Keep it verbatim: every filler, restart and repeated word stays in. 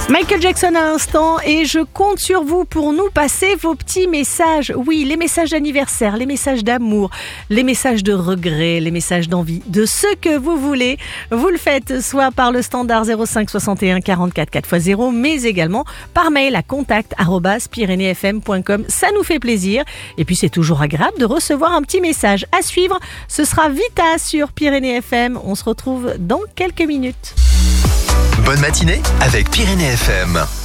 Michael Jackson à l'instant et je compte sur vous pour nous passer vos petits messages. Oui, les messages d'anniversaire, les messages d'amour, les messages de regret, les messages d'envie, de ce que vous voulez. Vous le faites soit par le standard zéro cinq soixante et un quarante-quatre quatre fois zéro, mais également par mail à contact arobase pyrénées f m point com. Ça nous fait plaisir et puis c'est toujours agréable de recevoir un petit message. À suivre, ce sera Vita sur Pyrénées F M. On se retrouve dans quelques minutes. Bonne matinée avec Pyrénées F M.